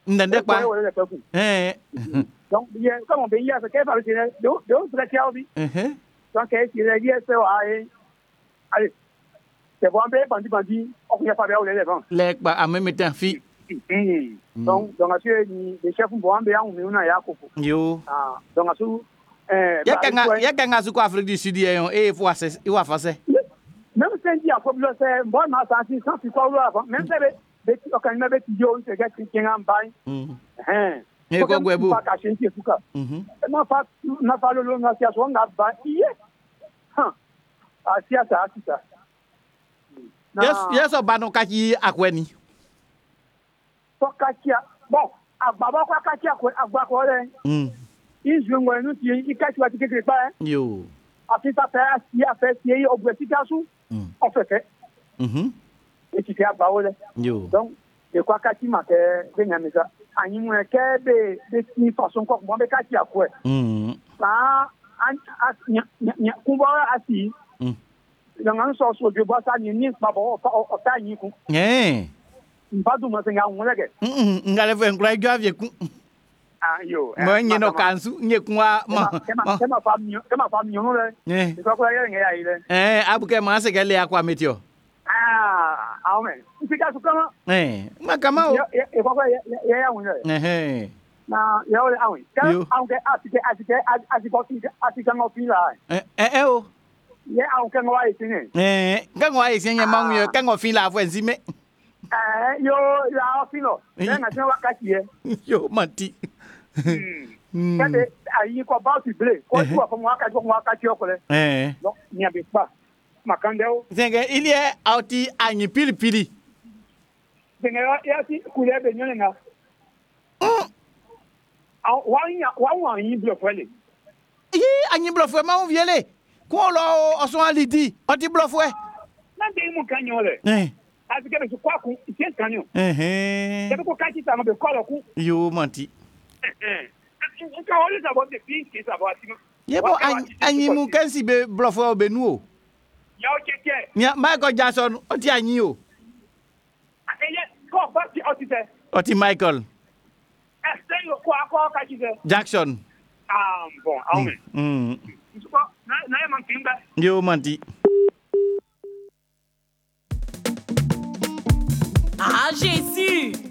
Ndende pa. Donc comme on veut hier c'est qu'elle parle de la chiavi. Donc qu'elle dit hier c'est allez c'est bon ben bandi on y a pas bien les devant. Lek ba en même temps fi. Donc assurer les chefs bon ben on na ya koko. Yo. Donc assurer ya kanga su ko Afrique du Sud yon e faut assez il va faire. Même si il a problème c'est bon ma santé sans tu parles avant même c'est quand même avec yo c'est gars qui en bain. E ko gwebu. Pas cacher qui fuka. Na fa lo na sia so nga ba iye. Asia ça. Yes o ba no kaki akweni. So kaki bon agbaba kwa kaki agba ko le. Izu ngwe nu ti ikati wa ti kekere pa Yo. Afi ta fait si obesitation. On fait. Et tu fais agba ole. Yo. Donc et quoi kaki ma ke benyamisa. Anyi mu ke de ni façon ko mo be kaki akwe. Ça nya kumba asi. Ngan so so de bossa ni pa bo o ta yin ku. Mbadu ma senga nguleke. Ngale vo ngula gwa vie ku. Yo. Mo nyeno kansu nye kwa kema fam nyo le. C'est quoi ya ngai ile. Abuke ma se gele akwa metio. Amen. Ifika sukama. Ma kama o. E kwa ya unle. Na ya ole awen. Kan aunque asike ngo fila. O. Ye aunque ngo ai sine. Kan ngo ai sine ma nyo kan ngo fila fo enzime. Yo la filo. Na se wakati ye. Yo mati. Kade ayi ko ba ti ble. Ko tu afo wakati okole. Donc ni abe pa. Makandeo. Zenga ili e auti anyi pili. Zenga ya ti kule be nyone nga. Wa yi blofele. Anyi blofwe ma on viele. Ko lo o so alidi. O ti blofwe. Na de mu kanyo le. Asike be kwa ku ti kanyo. Ke ko kati ta mo be kolo ku. Yo manti. Nka oli sa bo de pinki sa bo atimo. Yebo anyi mu kansi be blofwe o be nu o. Ya o keke. Nya Michael Jackson o ti anyi o. Ko ba ti o ti te. O ti Michael. Este yo ko ka ti te. Jackson. Bon, amen. Na ya man kimba. Yo manti. Jésus.